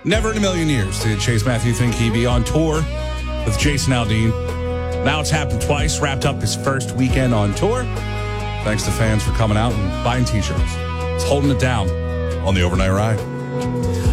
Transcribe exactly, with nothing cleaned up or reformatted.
Never in a million years did Chase Matthew think he'd be on tour with Jason Aldean. Now it's happened twice, wrapped up his first weekend on tour. Thanks to fans for coming out and buying T-shirts. It's holding it down on the Overnight Ride.